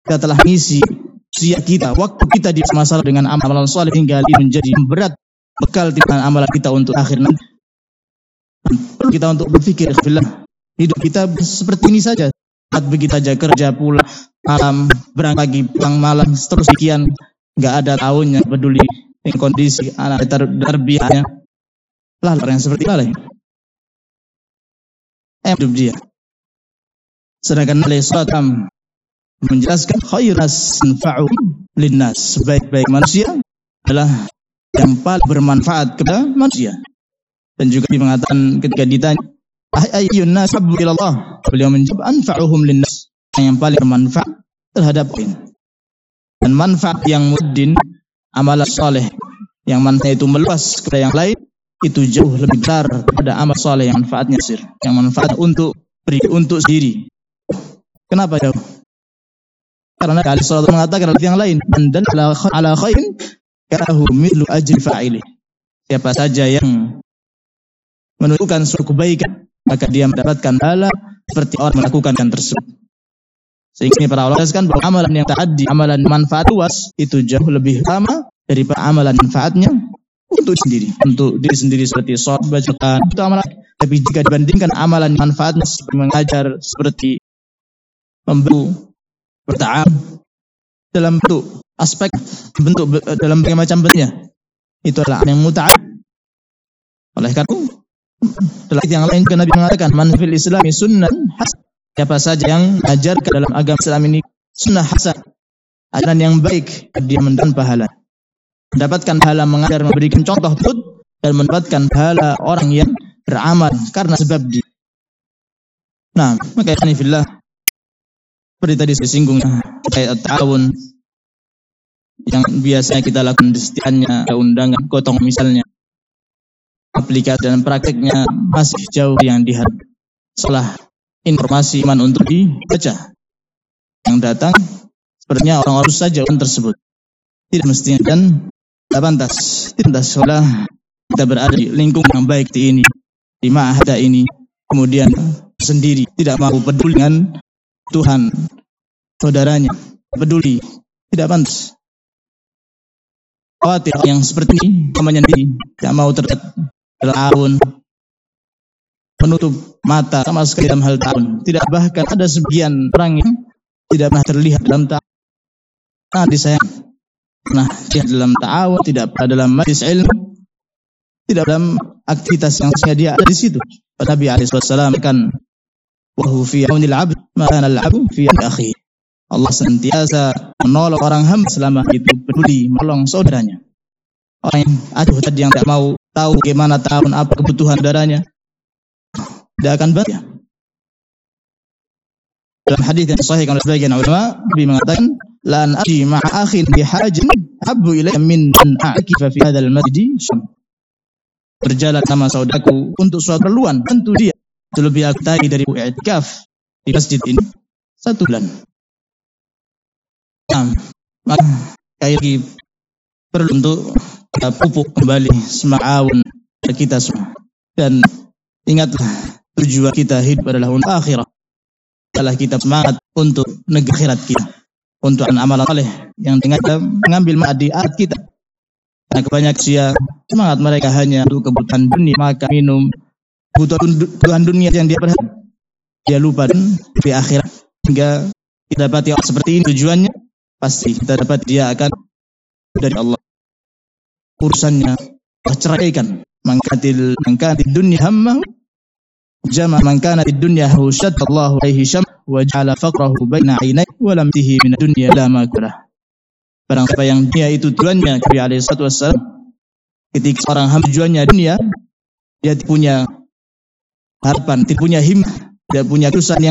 kita telah mengisi usia kita, waktu kita di masalah dengan amalan saleh hingga menjadi berat bekal timbangan amalan kita untuk akhir nanti. Perlu kita untuk berpikir, hidup kita seperti ini saja. Saat begitu saja kerja pula malam, berangkat pagi pulang malam, terus sekian, nggak ada tahunnya peduli dengan kondisi anak terbiaknya. Lalu orang yang seperti apa? Hidup dia. Sedangkan Nabi SAW menjelaskan khairas anfa'u linnas, sebaik-baik manusia adalah yang paling bermanfaat kepada manusia. Dan juga mengatakan ketika ditanya ayyun nas habbu ila Allah, beliau menjawab anfa'uhum linnas, yang paling bermanfaat terhadap orang. Dan manfaat yang muddin amalan saleh yang manfaat itu meluas kepada yang lain itu jauh lebih besar daripada amal saleh yang manfaatnya sir, yang manfaat untuk sendiri. Kenapa jauh? Karena Nabi SAW mengatakan yang lain, man dalla ala khairin karahu mithlu ajri fa'ili. Siapa saja yang menunjukkan suatu kebaikan, maka dia mendapatkan pahala seperti orang melakukan yang tersebut. Sehingga para ulama jelaskan bahwa amalan yang ta'addi, amalan manfaat luas itu jauh lebih utama daripada amalan manfaatnya untuk diri sendiri seperti sholat, bacaan, itu amalan. Tapi jika dibandingkan amalan manfaatnya seperti mengajar, seperti membantu, berta'am dalam bentuk aspek dalam berbagai macam bentuknya, itu adalah yang muta'ad. Oleh karena itu dalam yang lain Nabi mengatakan man fil islami sunnah hasan, siapa saja yang mengajarkan dalam agama Islam ini sunnah hasan, ajaran yang baik, dia mendapatkan pahala mengajar, memberikan contoh tersebut, dan mendapatkan pahala orang yang beramal karena sebab dia. Nah, maka ini fillah, seperti tadi saya singgung terkait ta'awun yang biasanya kita lakukan di setiapnya undangan gotong misalnya, aplikasi dan prakteknya masih jauh yang diharapkan. Setelah informasi iman untuk dibaca yang datang, sepertinya orang-orang saja orang tersebut tidak mestinya dan tidak pantas seolah kita berada di lingkungan yang baik di ini, di ma'ahada ini, kemudian sendiri tidak mau peduli dengan Tuhan saudaranya, peduli, tidak pantas. Khawatir yang seperti ini namanya diri, tidak mau terlihat tahun, menutup mata sama sekali dalam hal tahun. Tidak, bahkan ada sebagian orang yang tidak pernah terlihat dalam tahun. Nah, disayang. Nah, dia dalam ta'awun, tidak dalam majlis ilmu, tidak dalam aktivitas yang sebenarnya dia ada di situ. Nabi SAW kan wa hu fi aunil 'abd ma kana al-'abdu fi akhihi. Allah senantiasa menolong orang hamba selama itu peduli menolong saudaranya. Orang yang aduh tadi yang tidak mau tahu bagaimana tahun apa kebutuhan saudaranya, tidak akan bantu. Dalam hadis yang sahih oleh sebagian ulama, Nabi mengatakan la an aji ma'a akhin bi hajin habbu ilayya min an a'kifa fi hadzal masjid. Berjalan sama saudaraku untuk suatu keperluan, tentu dia itu lebih aktai dari i'tikaf di masjid ini 1 bulan. Nah, maka sekali lagi perlu untuk kita pupuk kembali semangat kita semua. Dan ingatlah, tujuan kita hidup adalah untuk akhirat. Adalah kita semangat untuk negeri akhirat kita, untuk amalan saleh yang dengan mengambil manfaat di akhirat kita. Karena kebanyakan semangat mereka hanya untuk kebutuhan dunia, makan, minum, kebutuhan dunia yang dia perhatikan. Dia lupa di akhirat. Hingga kita dapati orang seperti ini, tujuannya pasti kita dapat dia akan dari Allah. Urusannya ceraikan. Mangkatil dunya hammahu jama man kana fid dunya hushatallahu alaihi syam wa ja'ala faqrahu baina 'ainai wa lam tihi min dunya la ma kurah. Barang siapa yang dia itu tujuannya, Nabi alaihi wasallam, ketika orang hamba tujuannya dunia, dia tidak punya harapan, tidak punya himmah, tidak punya urusan yang